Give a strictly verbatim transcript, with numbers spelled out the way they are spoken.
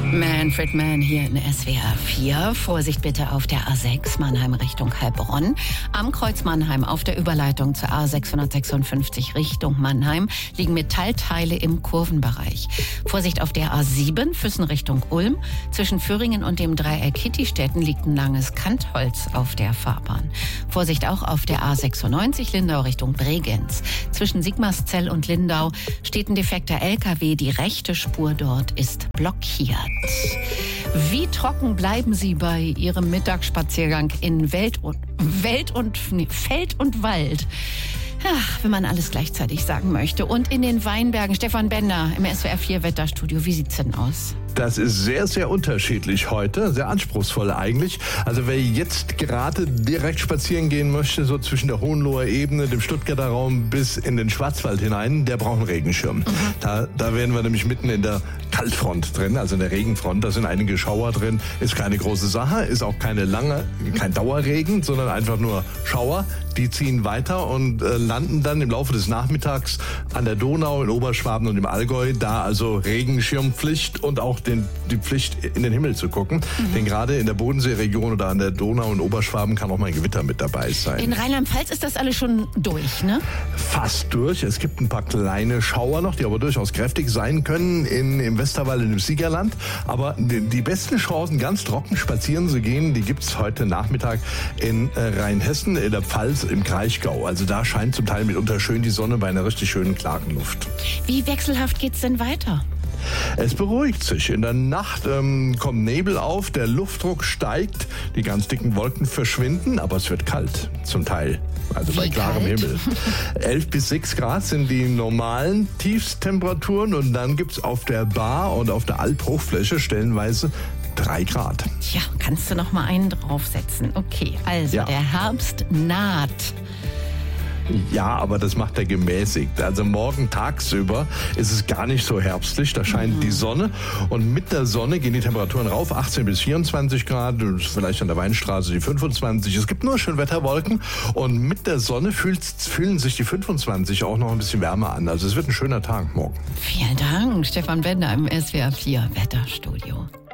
Manfred Mann hier in S W R vier. Vorsicht bitte auf der A sechs Mannheim Richtung Heilbronn. Am Kreuz Mannheim auf der Überleitung zur A sechshundertsechsundfünfzig Richtung Mannheim liegen Metallteile im Kurvenbereich. Vorsicht auf der A sieben Füssen Richtung Ulm. Zwischen Föhringen und dem Dreieck Hittistetten liegt ein langes Kantholz auf der Fahrbahn. Vorsicht auch auf der A sechsundneunzig Lindau Richtung Bregenz. Zwischen Sigmarszell und Lindau steht ein defekter L K W. Die rechte Spur dort ist blockiert. Wie trocken bleiben Sie bei Ihrem Mittagsspaziergang in Welt und, Welt und, nee, Feld und Wald? Ach, wenn man alles gleichzeitig sagen möchte. Und in den Weinbergen, Stefan Bender im S W R vier Wetterstudio. Wie sieht's denn aus? Das ist sehr, sehr unterschiedlich heute, sehr anspruchsvoll eigentlich. Also wer jetzt gerade direkt spazieren gehen möchte, so zwischen der Hohenloher Ebene, dem Stuttgarter Raum bis in den Schwarzwald hinein, der braucht einen Regenschirm. Mhm. Da, da wären wir nämlich mitten in der Kaltfront drin, also in der Regenfront. Da sind einige Schauer drin. Ist keine große Sache, ist auch keine lange, kein Dauerregen, sondern einfach nur Schauer. Die ziehen weiter und äh, landen dann im Laufe des Nachmittags an der Donau, in Oberschwaben und im Allgäu. Da also Regenschirmpflicht und auch den, die Pflicht, in den Himmel zu gucken. Mhm. Denn gerade in der Bodenseeregion oder an der Donau und Oberschwaben kann auch mal ein Gewitter mit dabei sein. In Rheinland-Pfalz ist das alles schon durch, ne? Fast durch. Es gibt ein paar kleine Schauer noch, die aber durchaus kräftig sein können in, im Westerwald und im Siegerland. Aber die, die besten Chancen, ganz trocken spazieren zu gehen, die gibt's heute Nachmittag in äh, Rheinhessen, in der Pfalz, im Kraichgau. Also da scheint zum Teil mitunter schön die Sonne bei einer richtig schönen, klaren Luft. Wie wechselhaft geht's denn weiter? Es beruhigt sich. In der Nacht ähm, kommt Nebel auf, der Luftdruck steigt, die ganz dicken Wolken verschwinden, aber es wird kalt, zum Teil. Also Wie bei klarem kalt? Himmel. elf bis sechs Grad sind die normalen Tiefstemperaturen und dann gibt's auf der Bar und auf der Alphochfläche stellenweise drei Grad. Tja, kannst du noch mal einen draufsetzen? Okay, also Ja. der Herbst naht. Ja, aber das macht er gemäßigt. Also morgen tagsüber ist es gar nicht so herbstlich. Da scheint mhm. die Sonne und mit der Sonne gehen die Temperaturen rauf, achtzehn bis vierundzwanzig Grad, vielleicht an der Weinstraße die fünfundzwanzig. Es gibt nur Schönwetterwolken und mit der Sonne fühlt, fühlen sich die fünfundzwanzig auch noch ein bisschen wärmer an. Also es wird ein schöner Tag morgen. Vielen Dank, Stefan Bender im S W R vier Wetterstudio.